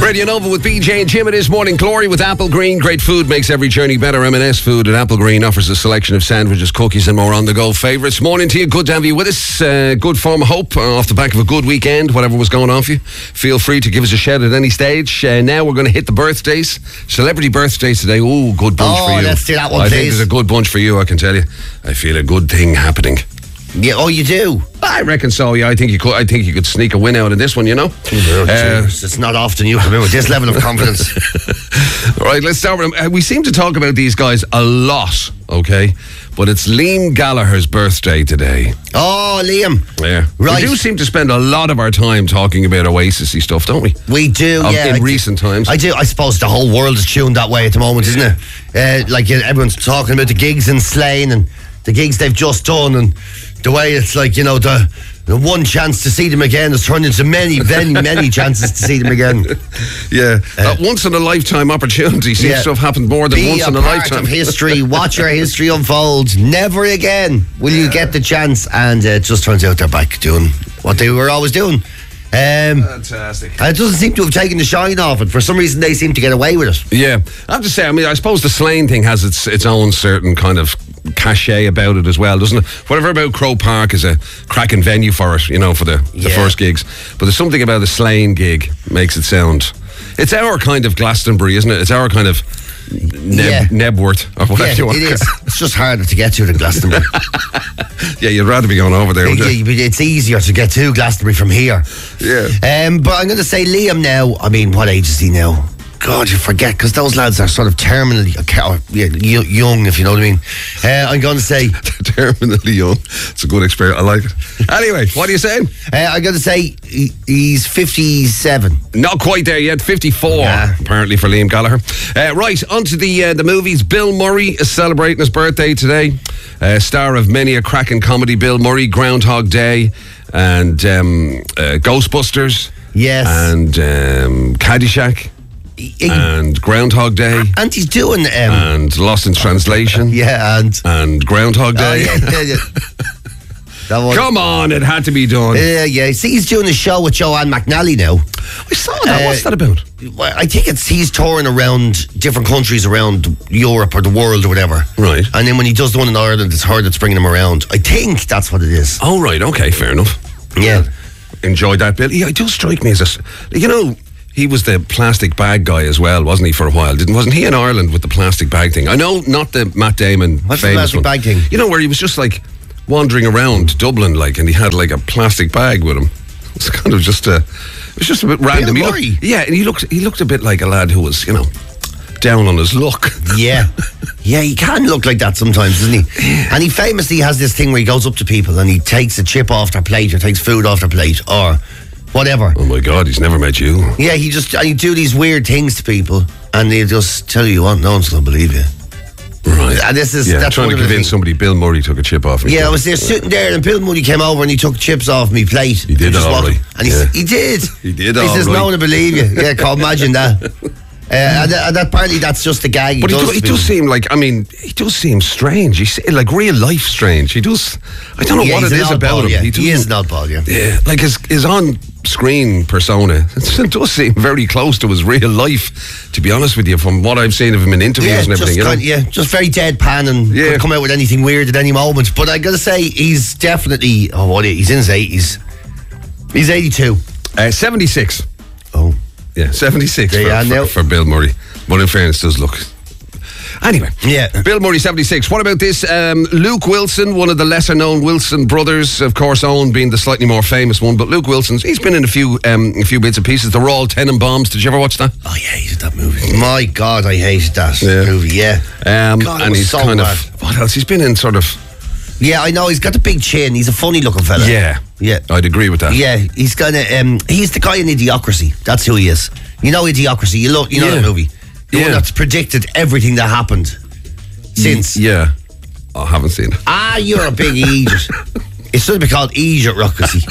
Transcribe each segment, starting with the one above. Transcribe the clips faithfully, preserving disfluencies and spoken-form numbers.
Radio Nova with B J and Jim. It is Morning Glory with Apple Green. Great food makes every journey better. M and S Food at Apple Green offers a selection of sandwiches, cookies and more on-the-go favourites. Morning to you. Good to have you with us. Uh, good form of hope uh, off the back of a good weekend, whatever was going on for you. Feel free to give us a shout at any stage. Uh, now we're going to hit the birthdays. Celebrity birthdays today. Ooh, good bunch oh, for you. let's do that one, I please. think there's a good bunch for you, I can tell you. I feel a good thing happening. Yeah, oh, you do? I reckon so, yeah. I think you could I think you could sneak a win out of this one, you know? Oh, uh, it's not often you come in with this level of confidence. All right, let's start with them. Uh, we seem to talk about these guys a lot, okay? But it's Liam Gallagher's birthday today. Oh, Liam. Yeah. Right. We do seem to spend a lot of our time talking about Oasis-y stuff, don't we? We do, Of, yeah. In I recent do, times. I do. I suppose the whole world is tuned that way at the moment, isn't it? Uh, like, uh, everyone's talking about the gigs in Slane and the gigs they've just done and the way it's like, you know, the, the one chance to see them again has turned into many, many, many chances to see them again. Yeah. Uh, uh, once in a lifetime opportunity seems yeah. to have happened more than Be once a in a part lifetime. of history. Watch your history unfold. Never again will you get the chance. And uh, it just turns out they're back doing what they were always doing. Um, Fantastic. and it doesn't seem to have taken the shine off it. For some reason, they seem to get away with it. Yeah. I have to say, I mean, I suppose the Slane thing has its its own certain kind of cachet about it as well, doesn't it? Whatever about Croke Park is a cracking venue for it, you know, for the, the Yeah. first gigs. But there's something about the Slane gig makes it sound... It's our kind of Glastonbury, isn't it? It's our kind of Neb, Yeah. Nebworth, or whatever Yeah, you want it to is. It's just harder to get to than Glastonbury. Yeah, you'd rather be going over there, wouldn't you? It's easier to get to Glastonbury from here. Yeah. Um, but I'm going to say Liam now. I mean, what age is he now? God, you forget, because those lads are sort of terminally uh, yeah, young, if you know what I mean. Uh, I'm going to say... Terminally young. It's a good experience. I like it. Anyway, what are you saying? Uh, I'm going to say he, he's fifty-seven. Not quite there yet. fifty-four, Yeah. apparently, for Liam Gallagher. Uh, right, on to the, uh, the movies. Bill Murray is celebrating his birthday today. Uh, star of many a cracking comedy. Bill Murray, Groundhog Day, and um, uh, Ghostbusters. Yes. And um, Caddyshack. He- And Groundhog Day. and he's doing... Um, And Lost in Translation. yeah, and... And Groundhog Oh, Day. yeah, yeah, yeah. That one. Come on, it had to be done. Yeah, yeah. See, he's doing a show with Joanne McNally now. I saw that. Uh, What's that about? Well, I think it's he's touring around different countries around Europe or the world or whatever. Right. And then when he does the one in Ireland, it's her that's bringing him around. I think that's what it is. Oh, right. Okay, fair enough. Yeah. Enjoyed that, Bill. Yeah, it does strike me as a... You know, he was the plastic bag guy as well, wasn't he, for a while? Didn't Wasn't he in Ireland with the plastic bag thing? I know, not the Matt Damon What's the famous plastic one. bag thing? You know, where he was just like wandering around Dublin, like, and he had like a plastic bag with him. It's kind of just a... It was just a bit random. He Murray? looked, yeah, and he looked, he looked a bit like a lad who was, you know, down on his luck. Yeah. Yeah, he can look like that sometimes, doesn't he? And he famously has this thing where he goes up to people and he takes a chip off their plate or takes food off their plate or whatever. Oh my God, he's never met you. Yeah, he just and he do these weird things to people and they just tell you what, no one's going to believe you. Right. And this is Yeah, that's trying one to of the convince things. somebody Bill Murray took a chip off me. Yeah, I was there sitting there and Bill Murray came over and he took chips off me plate. He did Just all walked- right. And he, Yeah. he did. He did He all says, right. no one will believe you. Yeah, can't imagine that. Uh, and, that, and that apparently that's just a gag he But he, does. do, he to does people. seem like, I mean, he does seem strange. He's like real life strange. He does, I don't know Yeah, what he's it an is about oddball, him. Yeah. He, He is an doesn't- oddball, yeah. Yeah, like his, his on-screen persona, it does seem very close to his real life, to be honest with you, from what I've seen of him in interviews Yeah, and everything. just You know? kind, yeah, just very deadpan and Yeah. could come out with anything weird at any moment. But I gotta say, he's definitely, oh, what, he's in his eighties. He's eighty-two. Uh, seventy-six. Oh. Yeah, seventy-six There for, you are for, now. for Bill Murray. But in fairness, does look... Anyway, Yeah. Bill Murray, seventy-six. What about this? Um, Luke Wilson, one of the lesser-known Wilson brothers, of course, Owen being the slightly more famous one. But Luke Wilson's, he's been in a few um, a few bits and pieces. The Raw Tenenbaums. Did you ever watch that? I hated that movie. My God, I hated that Yeah. movie, yeah. Um, God, it and was he's so kind bad. of... What else? He's been in sort of... Yeah, I know, he's got a big chin. He's a funny looking fella. Yeah. Yeah. I'd agree with that. Yeah, he's kind of, um, he's the guy in Idiocracy. That's who he is. You know Idiocracy, you, lo- you know Yeah. that movie? The Yeah. one that's predicted everything that happened since. Yeah. I haven't seen it. Ah, you're a big idiot. It should be called Idiocracy.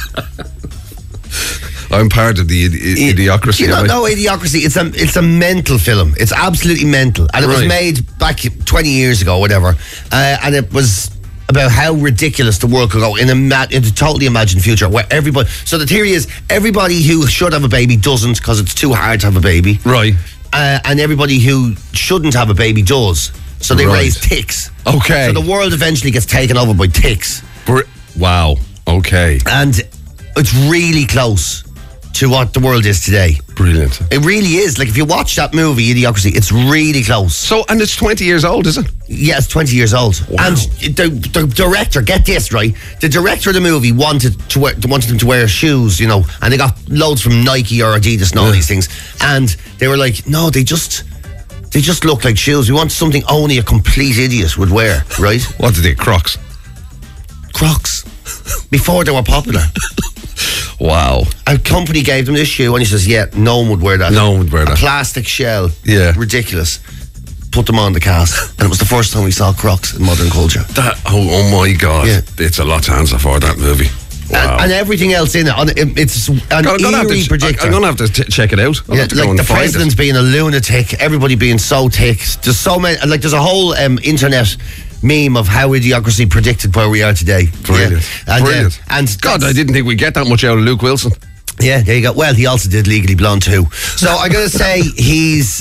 I'm part of the idi- idiocracy. You know, am I? no, Idiocracy. It's a it's a mental film. It's absolutely mental, and it was Right. made back twenty years ago, whatever. Uh, and it was about how ridiculous the world could go in a ma- in a totally imagined future where everybody. So the theory is everybody who should have a baby doesn't because it's too hard to have a baby, Right. uh, and everybody who shouldn't have a baby does. So they Right. raise ticks. Okay. So the world eventually gets taken over by ticks, Br- wow. Okay. and it's really close to what the world is today. Brilliant. It really is. Like if you watch that movie, Idiocracy, it's really close. So, and it's twenty years old, is it? Yeah, it's twenty years old. Wow. And the, the director, get this, right? The director of the movie wanted to wear, wanted them to wear shoes, you know, and they got loads from Nike or Adidas and all Yeah. these things. And they were like, no, they just they just look like shoes. We want something only a complete idiot would wear, right? What did they, Crocs? Crocs. Before they were popular. Wow. A company gave them this shoe and he says, yeah, no one would wear that. No one would wear A that. plastic shell. Yeah. Ridiculous. Put them on the cast. And it was the first time we saw Crocs in modern culture. That, oh, oh my God. Yeah. It's a lot to answer for, that movie. Wow. And, and everything else in it. On it it's an I'm gonna have eerie to, predictor. I'm going to have to t- check it out. I'll Yeah, have to go like and the find president's it. being a lunatic, everybody being so thick. There's so many, like there's a whole um, internet meme of how Idiocracy predicted where we are today. Brilliant. Yeah. And, uh, Brilliant. and God, I that's- didn't think we'd get that much out of Luke Wilson. Yeah, there you go. Well, he also did Legally Blonde too. So I'm going to say he's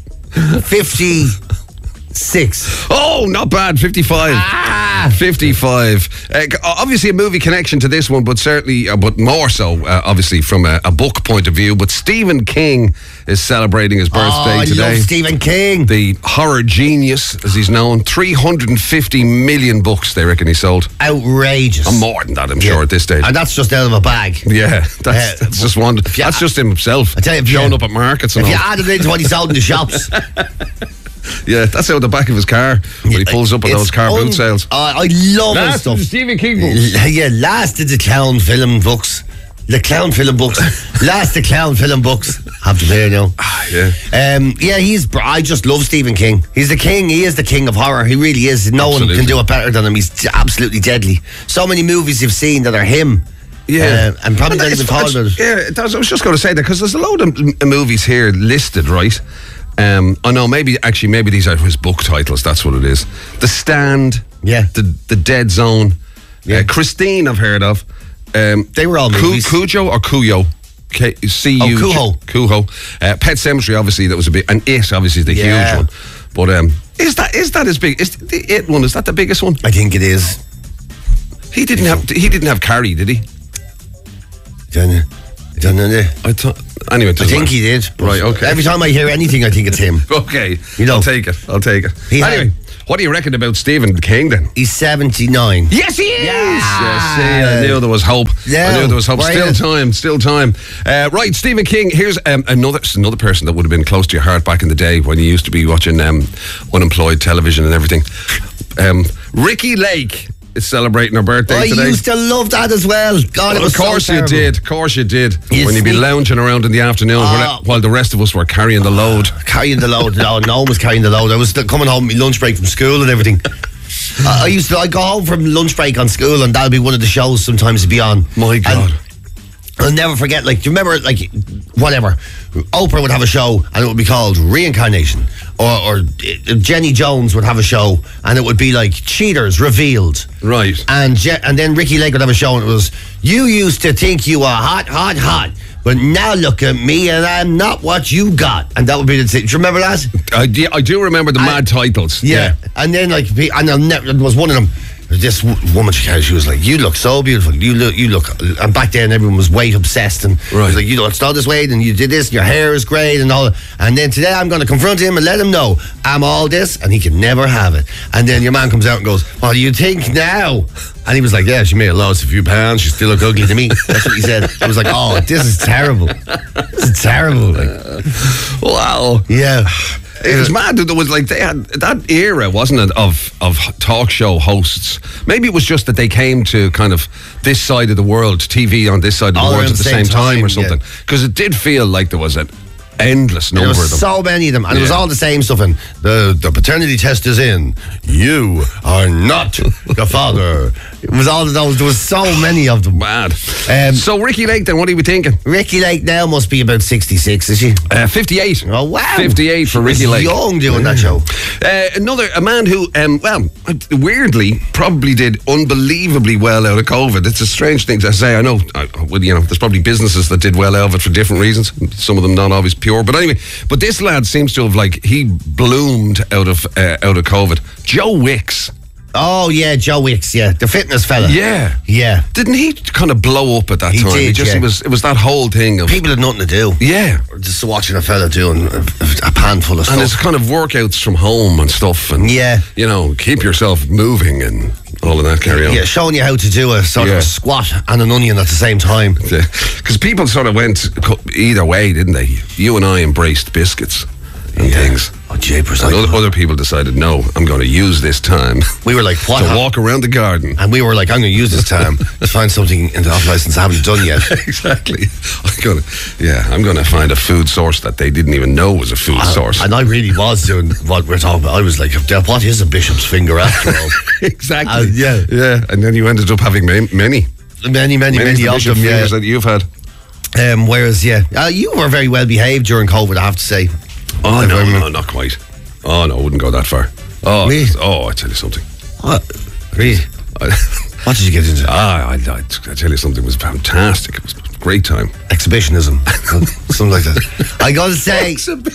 fifty-six. Oh, not bad. fifty-five. Ah! fifty-five. Uh, c- obviously, a movie connection to this one, but certainly, uh, but more so, uh, obviously, from a, a book point of view. But Stephen King is celebrating his birthday Oh, I today. love Stephen King. The horror genius, as he's known. three hundred fifty million books, they reckon he sold. Outrageous. And more than that, I'm Yeah. sure, at this stage. And that's just out of a bag. Yeah, that's, Uh, that's just one. you- That's just him himself. I tell you, if showing you- up at markets and If all. you add it into what he sold in the shops. Yeah, that's out the back of his car when he pulls up at It's those car boot un- sales. Uh, I love his That's stuff. the Stephen King books. L- Yeah, last of the clown film books. The clown film books. Last the clown film books. Have them here now. Yeah. Um, yeah, he's. br- I just love Stephen King. He's the king. He is the king of horror. He really is. No one Absolutely. can do it better than him. He's t- absolutely deadly. So many movies you've seen that are him. Yeah, Uh, and probably that don't is even thought fun. about it. Yeah, it does. I was just going to say that because there's a load of m- movies here listed, right? Um, I know, maybe actually, maybe these are his book titles. That's what it is. The Stand. Yeah. The the Dead Zone. Yeah. Uh, Christine, I've heard of. Um, They were all Cu- movies. Cujo or Cuyo. K- C U. Oh, Cujo. Cujo. Uh, Pet Sematary, obviously, that was a bit, and It, obviously, is the Yeah. huge one. But um, is that is that as big? Is the It one? Is that the biggest one? I think it is. He didn't have. He didn't have Carrie, did he? Don't know. Don't know. I thought. Anyway, it I doesn't think matter. he did. but Right, okay. Every time I hear anything, I think it's him. Okay, You know. I'll take it. I'll take it. He had- anyway, what do you reckon about Stephen King then? He's seventy-nine. Yes, he is. Yeah. Yes, see, I knew there was hope. Yeah. I knew there was hope. Why Still not? time. Still time. Uh, right, Stephen King. Here's um, another another person that would have been close to your heart back in the day when you used to be watching um, unemployed television and everything. Um, Ricky Lake is celebrating her birthday I today. used to love that as well. God, it Well, was of course so you terrible. did. Of course you did. You when you'd be sneak- lounging around in the afternoon Oh. while- while the rest of us were carrying the load. Carrying the load. No, no one was carrying the load. I was still coming home, my lunch break from school and everything. I, I used to. I go home from lunch break on school, and that'll be one of the shows sometimes to be on. My God. And I'll never forget. Like, do you remember? Like, whatever. Oprah would have a show, and it would be called Reincarnation, or, or uh, Jenny Jones would have a show, and it would be like Cheaters Revealed. Right. And Je- and then Ricky Lake would have a show, and it was, you used to think you were hot, hot, hot, but now look at me, and I'm not what you got. And that would be the thing. Do you remember that? I, do- I do remember the I- mad titles. Yeah. And then like, pe- and I'll never, there was one of them. This w- woman, she came, she was like, "You look so beautiful. You look, you look." And back then, everyone was weight obsessed, and it Right. was like, "You lost all this weight, and you did this, and your hair is great, and all." And then today, I'm going to confront him and let him know I'm all this, and he can never have it. And then your man comes out and goes, "What do you think now?" And he was like, "Yeah, she may have lost a few pounds. She still look ugly to me." That's what he said. I was like, "Oh, this is terrible. This is terrible." Like, Wow. yeah. It was mad that there was like they had that era, wasn't it, of of talk show hosts. Maybe it was just that they came to kind of this side of the world, T V on this side of the All world around at the the same same time, or time, yeah. something. Because it did feel like there was an endless There number was of them. so many of them, and it was Yeah. all the same stuff. And the the paternity test is in. You are not the father. It was all of those. There was so many of them. Mad. Um, so Ricky Lake, then, what are you thinking? Ricky Lake now must be about sixty-six, is she? Uh, fifty-eight. Oh, wow. fifty-eight for Ricky She was Lake. young doing that show. Uh, another, a man who, um, well, weirdly, probably did unbelievably well out of COVID. It's a strange thing to say. I know, I, well, you know, there's probably businesses that did well out of it for different reasons. Some of them not always pure. But anyway, but this lad seems to have, like, he bloomed out of uh, out of COVID. Joe Wicks. Oh, yeah, Joe Wicks, yeah. The fitness fella. Yeah. Yeah. Didn't he kind of blow up at that He time? did, he just, yeah. it was it was that whole thing of... People had nothing to do. Yeah. Just watching a fella doing a, a pan full of And it's stuff. kind of workouts from home and stuff. And, Yeah. you know, keep yourself moving and all of that carry on. Yeah, showing you how to do a sort Yeah. of a squat and an onion at the same time. Because people sort of went co- either way, didn't they? You and I embraced biscuits and Yeah. things. Oh, jeepers. And I- other, other people decided, no, I'm going to use this time We were like, what? to hap- walk around the garden. And we were like, I'm going to use this time to find something in the off license I haven't done yet. Exactly. I'm gonna, yeah, I'm going to find a food source that they didn't even know was a food source. And I really was doing what we're talking about. I was like, what is a bishop's finger after all? Exactly. Uh, yeah. Yeah. And then you ended up having ma- many. Many, many, Many many of bishop them, yeah. fingers that you've had. Um, whereas, yeah, uh, you were very well behaved during COVID, I have to say. Oh, If I no, remember- no, not quite. Oh, no, I wouldn't go that far. Oh, Really? oh I tell you something. What? Really? I, What did you get into? ah, I, I, I tell you something, it was fantastic. It was a great time. Exhibitionism. Something like that. I gotta say,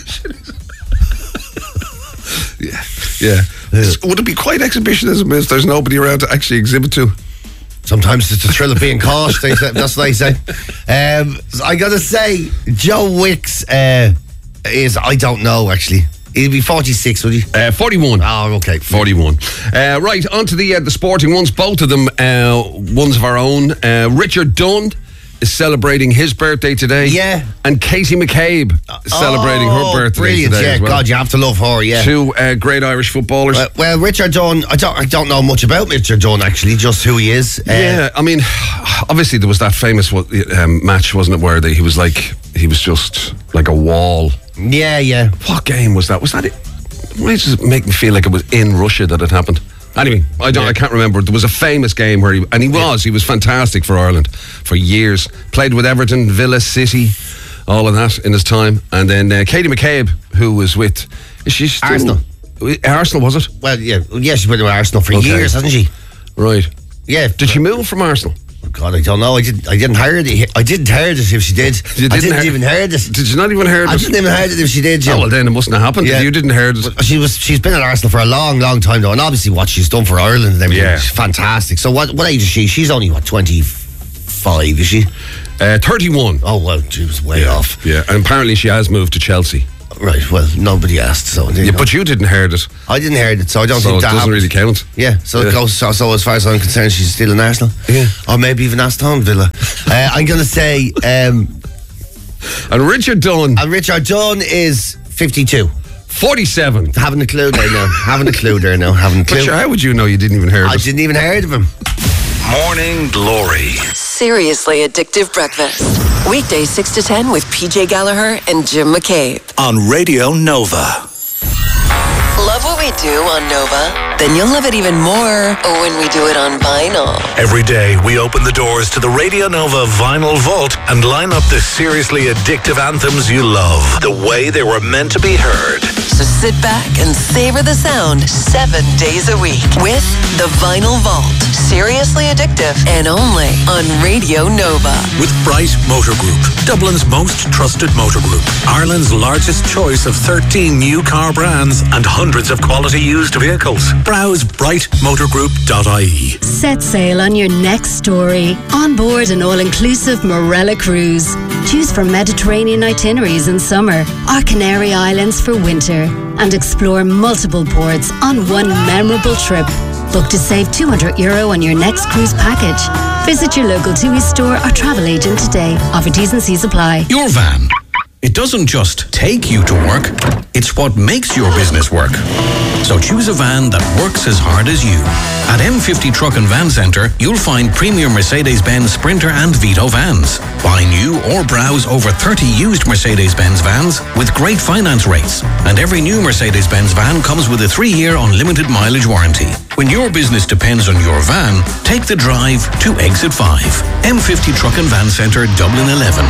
Yeah, yeah. Would it be quite exhibitionism if there's nobody around to actually exhibit to? sometimes it's the thrill of being caught. They say, that's what they say. Um, I gotta say, Joe Wicks uh, is, I don't know actually. He'd be forty-six, would he? Uh, forty-one. Oh, okay. forty-one. Uh, right, on to the, uh, the sporting ones. Both of them, uh, ones of our own. Uh, Richard Dunn is celebrating his birthday today. Yeah. And Katie McCabe is celebrating Oh, her birthday brilliant, today yeah. as well. God, you have to love her, yeah. Two uh, great Irish footballers. Uh, well, Richard Dunn, I don't, I don't know much about Richard Dunn actually, just who he is. Uh, yeah, I mean, obviously there was that famous um, match, wasn't it, where they, he was like, he was just like a wall. Yeah, yeah. What game was that? Was that it? Why does it make me feel like it was in Russia that it happened? Anyway, I don't. Yeah. I can't remember. There was a famous game where he and he was. He was fantastic for Ireland for years. Played with Everton, Villa, City, all of that in his time. And then uh, Katie McCabe, who was with is she still, Arsenal. Arsenal was it? Well, yeah, yeah, she's been with Arsenal for Okay. years, hasn't she? Right. Yeah. Did she move from Arsenal? God, I don't know. I didn't. I didn't hear it. I didn't hear it if she did. You I didn't hear- even hear it. Did you not even hear I it? didn't even hear it if she did. Jim. Oh, well, then it mustn't have happened. Yeah. If you didn't hear it. But she was. She's been at Arsenal for a long, long time though, and obviously what she's done for Ireland and everything Yeah. is fantastic. So what? What age is she? She's only what twenty-five, is she? Uh, thirty-one. Oh well, she was way off. Yeah, and apparently she has moved to Chelsea. Right. Well, nobody asked, so you Yeah, know. but you didn't hear it. I didn't hear it, so I don't So think it that doesn't happened. really count. Yeah, so Yeah. it goes. So, so as far as I'm concerned, she's still in Arsenal. Yeah. Or maybe even Aston Villa. uh, I'm going to say, um, And Richard Dunn, and Richard Dunn is fifty-two. forty-seven. Having a clue there now. Having a clue there now. Having a But clue. sure, how would you know you didn't even hear I it? didn't even heard of him. Morning Glory. Seriously Addictive Breakfast. Weekdays six to ten with P J Gallagher and Jim McCabe. On Radio Nova. Love what we do on Nova? Then you'll love it even more when we do it on vinyl. Every day we open the doors to the Radio Nova Vinyl Vault and line up the seriously addictive anthems you love, the way they were meant to be heard. So sit back and savor the sound seven days a week with the Vinyl Vault. Seriously Addictive and only on Radio Nova. With Bright Motor Group, Dublin's most trusted motor group, Ireland's largest choice of thirteen new car brands and hundreds of quality used vehicles. Browse bright motor group dot I E. Set sail on your next story. On board an all-inclusive Morella cruise. Choose from Mediterranean itineraries in summer or Canary Islands for winter. And explore multiple ports on one memorable trip. Book to save two hundred euro on your next cruise package. Visit your local TUI store or travel agent today. Offer T's and C's apply. Your van. It doesn't just take you to work, it's what makes your business work. So choose a van that works as hard as you. At M fifty Truck and Van Centre, you'll find premium Mercedes-Benz Sprinter and Vito vans. Buy new or browse over thirty used Mercedes-Benz vans with great finance rates. And every new Mercedes-Benz van comes with a three-year unlimited mileage warranty. When your business depends on your van, take the drive to Exit five. M fifty Truck and Van Centre, Dublin eleven.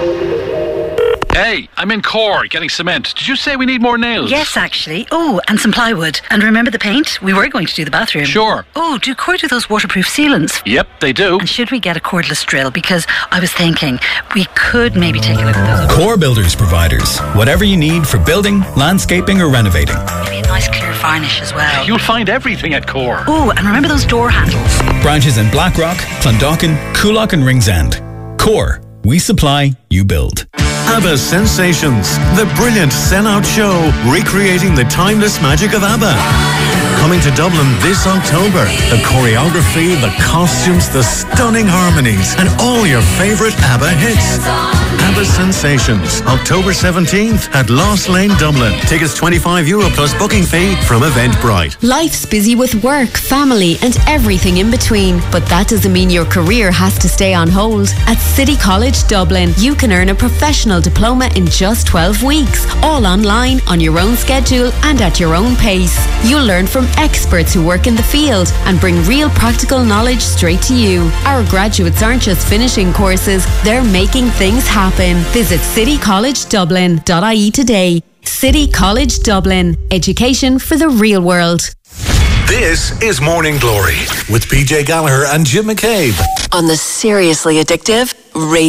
Hey, I'm in Core getting cement. Did you say we need more nails? Yes, actually. Oh, and some plywood. And remember the paint? We were going to do the bathroom. Sure. Oh, do Core do those waterproof sealants? Yep, they do. And should we get a cordless drill? Because I was thinking we could maybe take a look at those. Core Builders Providers. Whatever you need for building, landscaping or renovating. Maybe a nice clear varnish as well. You'll find everything at Core. Oh, and remember those door handles? Branches in Blackrock, Clondalkin, Coolock and Ringsend. Core. We supply, you build. ABBA Sensations, the brilliant Sen-Out show recreating the timeless magic of ABBA. Coming to Dublin this October. The choreography, the costumes, the stunning harmonies, and all your favourite ABBA hits. ABBA Sensations, October seventeenth at Lost Lane, Dublin. Tickets twenty-five euro plus booking fee from Eventbrite. Life's busy with work, family, and everything in between. But that doesn't mean your career has to stay on hold. At City College Dublin, you can earn a professional diploma in just twelve weeks, all online, on your own schedule, and at your own pace. You'll learn from experts who work in the field and bring real practical knowledge straight to you. Our graduates aren't just finishing courses, they're making things happen. Visit city college dublin dot I E today. City College Dublin. Education for the real world. This is Morning Glory with P J Gallagher and Jim McCabe. On the Seriously Addictive Radio.